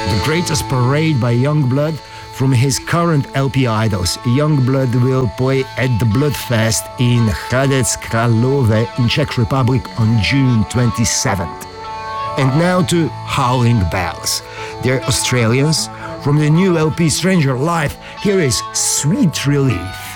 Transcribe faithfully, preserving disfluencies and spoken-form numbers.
The greatest parade by Youngblood from his current L P Idols. Youngblood will play at the Bloodfest in Hradec Králové in Czech Republic on June twenty-seventh. And now to Howling Bells. They're Australians. From the new L P Stranger Life, here is Sweet Relief.